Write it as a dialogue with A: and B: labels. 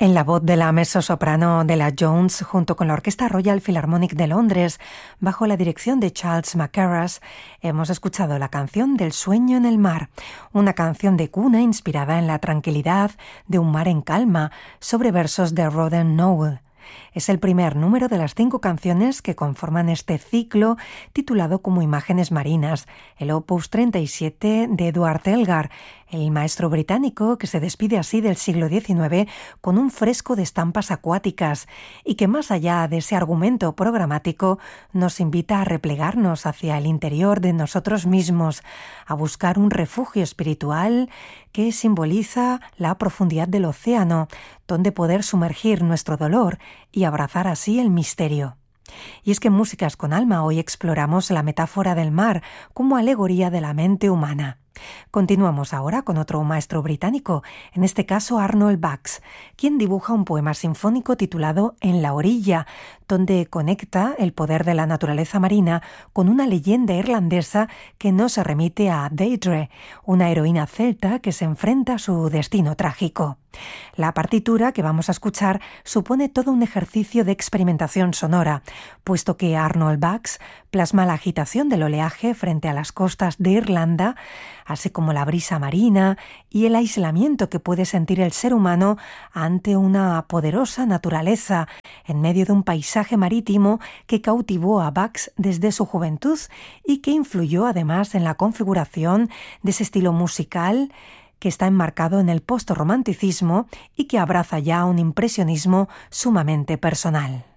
A: En la voz de la mezzosoprano Della Jones, junto con la Orquesta Royal Philharmonic de Londres, bajo la dirección de Charles Mackerras, hemos escuchado la canción del sueño en el mar, una canción de cuna inspirada en la tranquilidad de un mar en calma, sobre versos de Roden Noel. Es el primer número de las 5 canciones que conforman este ciclo titulado como Imágenes marinas, el Opus 37 de Edward Elgar, el maestro británico que se despide así del siglo XIX con un fresco de estampas acuáticas y que más allá de ese argumento programático nos invita a replegarnos hacia el interior de nosotros mismos, a buscar un refugio espiritual que simboliza la profundidad del océano, donde poder sumergir nuestro dolor y abrazar así el misterio. Y es que en Músicas con Alma hoy exploramos la metáfora del mar como alegoría de la mente humana. Continuamos ahora con otro maestro británico, en este caso Arnold Bax, quien dibuja un poema sinfónico titulado En la orilla, donde conecta el poder de la naturaleza marina con una leyenda irlandesa que nos remite a Deirdre, una heroína celta que se enfrenta a su destino trágico. La partitura que vamos a escuchar supone todo un ejercicio de experimentación sonora, puesto que Arnold Bax plasma la agitación del oleaje frente a las costas de Irlanda, así como la brisa marina y el aislamiento que puede sentir el ser humano ante una poderosa naturaleza en medio de un paisaje marítimo que cautivó a Bax desde su juventud y que influyó además en la configuración de ese estilo musical que está enmarcado en el postromanticismo y que abraza ya un impresionismo sumamente personal.